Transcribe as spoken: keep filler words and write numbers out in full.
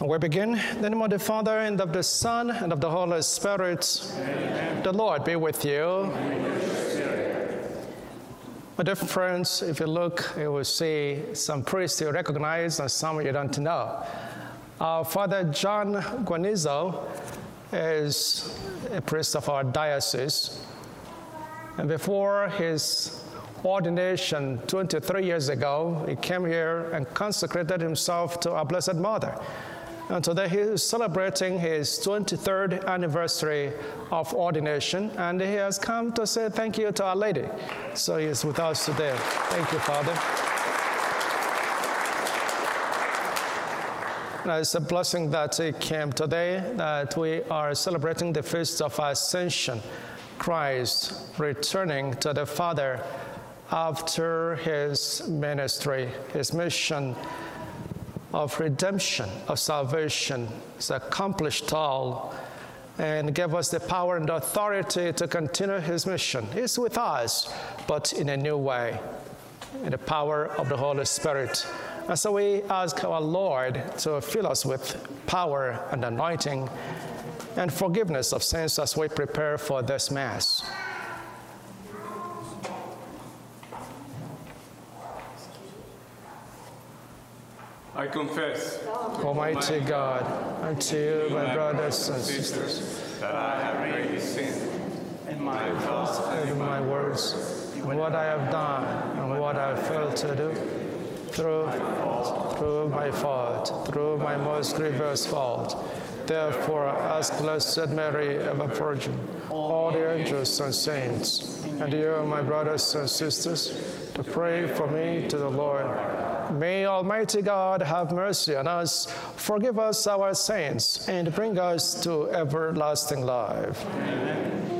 We begin in the name of the Father, and of the Son, and of the Holy Spirit. Amen. The Lord be with you. My dear friends, if you look, you will see some priests you recognize and some you don't know. Our Father John Guanizo is a priest of our diocese. And before his ordination twenty-three years ago, he came here and consecrated himself to our Blessed Mother. And today he is celebrating his twenty-third anniversary of ordination, and he has come to say thank you to Our Lady. So he is with us today. Thank you, Father. Now, it's a blessing that he came today, that we are celebrating the feast of Ascension, Christ returning to the Father after his ministry, his mission of redemption, of salvation. It's accomplished all and gave us the power and authority to continue his mission. He's with us, but in a new way, in the power of the Holy Spirit. And so we ask our Lord to fill us with power and anointing and forgiveness of sins as we prepare for this Mass. I confess, Almighty God, unto you, my brothers and sisters, that I have greatly sinned in my thoughts and in my words, in what I have done and what I have failed to do, through, through my fault, through my most grievous fault. Therefore, ask Blessed Mary, ever Virgin, all the angels and saints, and you, my brothers and sisters, to pray for me to the Lord. May Almighty God have mercy on us, forgive us our sins, and bring us to everlasting life. Amen.